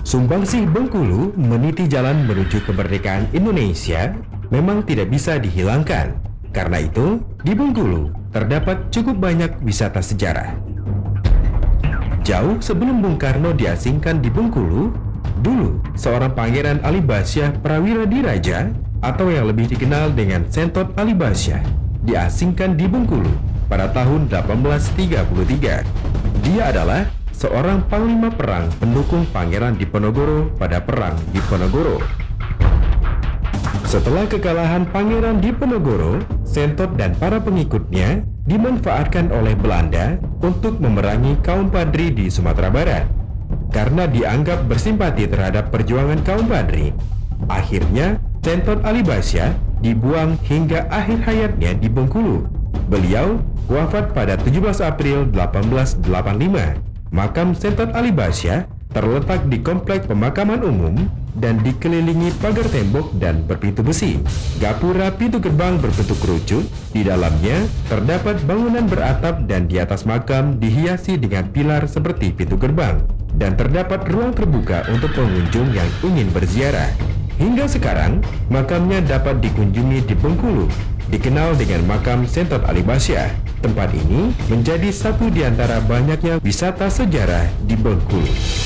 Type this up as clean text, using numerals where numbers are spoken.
Sumbangsih Bengkulu meniti jalan menuju kemerdekaan Indonesia memang tidak bisa dihilangkan. Karena itu, di Bengkulu terdapat cukup banyak wisata sejarah. Jauh sebelum Bung Karno diasingkan di Bengkulu, dulu seorang Pangeran Ali Basyah Prawira Diraja atau yang lebih dikenal dengan Sentot Ali Basyah diasingkan di Bengkulu pada tahun 1833. Dia adalah seorang panglima perang pendukung Pangeran Diponegoro pada Perang Diponegoro. Setelah kekalahan Pangeran Diponegoro, Sentot dan para pengikutnya dimanfaatkan oleh Belanda untuk memerangi kaum Padri di Sumatera Barat. Karena dianggap bersimpati terhadap perjuangan kaum Padri, akhirnya Sentot Ali Basyah dibuang hingga akhir hayatnya di Bengkulu. Beliau wafat pada 17 April 1885. Makam Sentot Ali Basyah terletak di komplek pemakaman umum dan dikelilingi pagar tembok dan berpintu besi. Gapura pintu gerbang berbentuk kerucut, di dalamnya terdapat bangunan beratap dan di atas makam dihiasi dengan pilar seperti pintu gerbang. Dan terdapat ruang terbuka untuk pengunjung yang ingin berziarah. Hingga sekarang, makamnya dapat dikunjungi di Bengkulu, dikenal dengan makam Sentot Ali Basyah. Tempat ini menjadi satu di antara banyaknya wisata sejarah di Bengkulu.